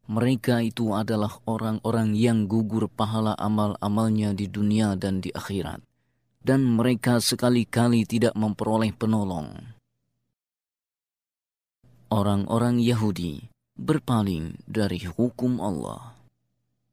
Mereka itu adalah orang-orang yang gugur pahala amal-amalnya di dunia dan di akhirat. Dan mereka sekali-kali tidak memperoleh penolong. Orang-orang Yahudi berpaling dari hukum Allah.